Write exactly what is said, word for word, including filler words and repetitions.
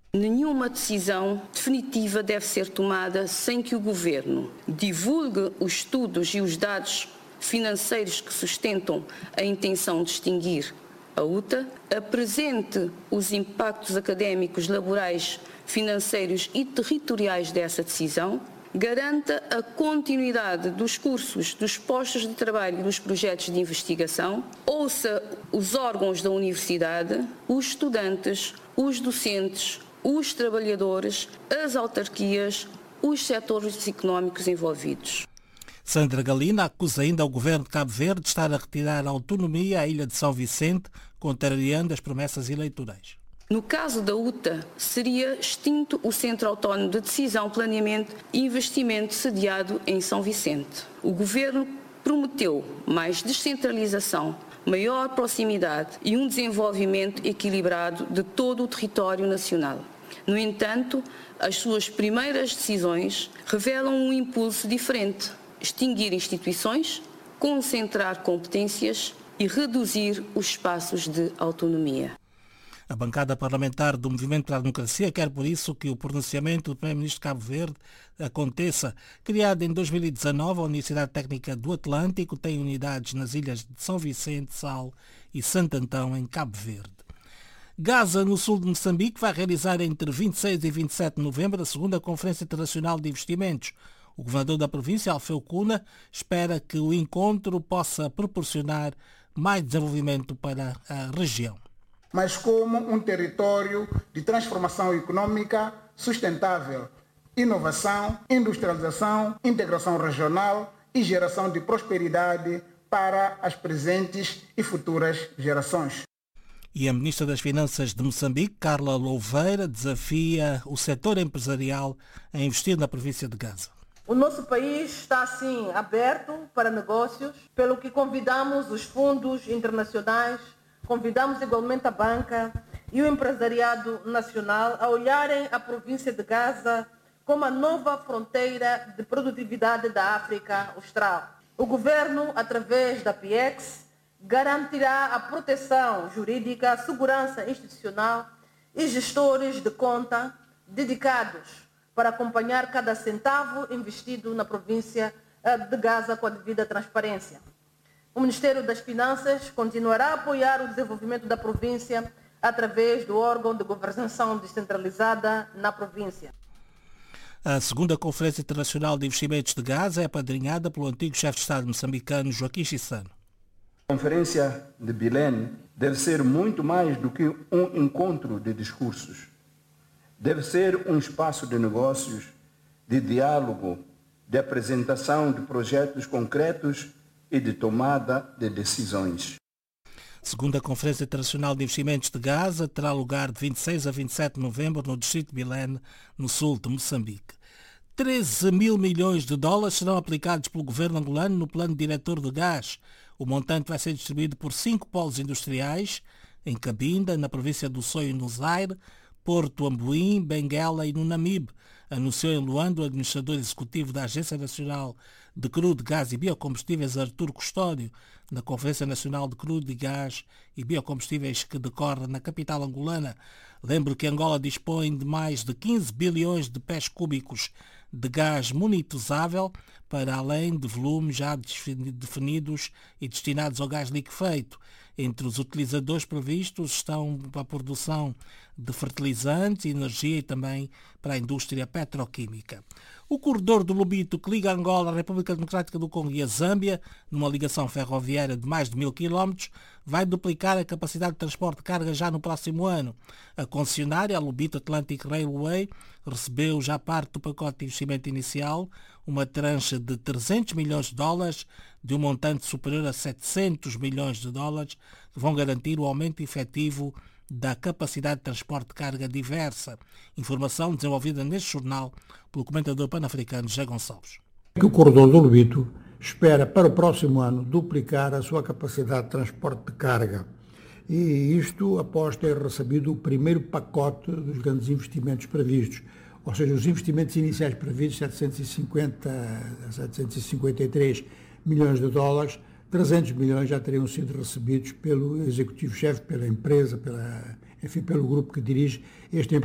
Nenhuma decisão definitiva deve ser tomada sem que o Governo divulgue os estudos e os dados financeiros que sustentam a intenção de extinguir a U T A, apresente os impactos académicos, laborais, financeiros e territoriais dessa decisão, garanta a continuidade dos cursos, dos postos de trabalho e dos projetos de investigação, ouça os órgãos da universidade, os estudantes, os docentes, os trabalhadores, as autarquias, os setores económicos envolvidos. Sandra Galina acusa ainda o governo de Cabo Verde de estar a retirar a autonomia à ilha de São Vicente, contrariando as promessas eleitorais. No caso da U T A, seria extinto o Centro Autónomo de Decisão, Planeamento e Investimento sediado em São Vicente. O governo prometeu mais descentralização, maior proximidade e um desenvolvimento equilibrado de todo o território nacional. No entanto, as suas primeiras decisões revelam um impulso diferente: extinguir instituições, concentrar competências e reduzir os espaços de autonomia. A bancada parlamentar do Movimento para a Democracia quer, por isso, que o pronunciamento do Primeiro-Ministro de Cabo Verde aconteça. Criada em dois mil e dezanove, a Universidade Técnica do Atlântico tem unidades nas ilhas de São Vicente, Sal e Santo Antão, em Cabo Verde. Gaza, no sul de Moçambique, vai realizar entre vinte e seis e vinte e sete de novembro a segunda Conferência Internacional de Investimentos. O governador da província, Alfeu Cuna, espera que o encontro possa proporcionar mais desenvolvimento para a região. Mas como um território de transformação econômica sustentável, inovação, industrialização, integração regional e geração de prosperidade para as presentes e futuras gerações. E a Ministra das Finanças de Moçambique, Carla Louveira, desafia o setor empresarial a investir na província de Gaza. O nosso país está, assim, aberto para negócios, pelo que convidamos os fundos internacionais, convidamos igualmente a banca e o empresariado nacional a olharem a província de Gaza como a nova fronteira de produtividade da África Austral. O governo, através da P I E X, garantirá a proteção jurídica, a segurança institucional e gestores de conta dedicados para acompanhar cada centavo investido na província de Gaza com a devida transparência. O Ministério das Finanças continuará a apoiar o desenvolvimento da província através do órgão de governação descentralizada na província. A segunda Conferência Internacional de Investimentos de Gaza é apadrinhada pelo antigo chefe de Estado moçambicano Joaquim Chissano. A Conferência de Belém deve ser muito mais do que um encontro de discursos. Deve ser um espaço de negócios, de diálogo, de apresentação de projetos concretos e de tomada de decisões. A segunda Conferência Internacional de Investimentos de Gaza terá lugar de vinte e seis a vinte e sete de novembro no distrito de Belém, no sul de Moçambique. treze mil milhões de dólares serão aplicados pelo governo angolano no plano diretor de gás. O montante vai ser distribuído por cinco polos industriais, em Cabinda, na província do Soio e no Zaire, Porto Ambuim, Benguela e no Namibe, anunciou em Luanda o administrador executivo da Agência Nacional de Crudo, Gás e Biocombustíveis, Artur Custódio, na Conferência Nacional de Crudo e Gás e Biocombustíveis que decorre na capital angolana. Lembro que Angola dispõe de mais de quinze bilhões de pés cúbicos de gás monetizável, para além de volumes já definidos e destinados ao gás liquefeito. Entre os utilizadores previstos estão a produção de fertilizantes, energia e também para a indústria petroquímica. O corredor do Lobito, que liga Angola, a República Democrática do Congo e a Zâmbia, numa ligação ferroviária de mais de mil quilómetros, vai duplicar a capacidade de transporte de carga já no próximo ano. A concessionária, a Lobito Atlantic Railway, recebeu já parte do pacote de investimento inicial, uma tranche de trezentos milhões de dólares, de um montante superior a setecentos milhões de dólares, que vão garantir o aumento efetivo da capacidade de transporte de carga diversa. Informação desenvolvida neste jornal pelo comentador pan-africano José Gonçalves. O corredor do Lobito espera para o próximo ano duplicar a sua capacidade de transporte de carga. E isto após ter recebido o primeiro pacote dos grandes investimentos previstos. Ou seja, os investimentos iniciais previstos, setecentos e cinquenta a setecentos e cinquenta e três milhões de dólares, trezentos milhões já teriam sido recebidos pelo executivo-chefe, pela empresa, pela, enfim, pelo grupo que dirige este